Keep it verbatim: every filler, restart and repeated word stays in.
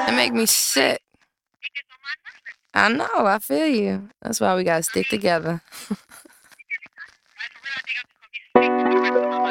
It make me sick. I know, I feel you. That's why we gotta stick together.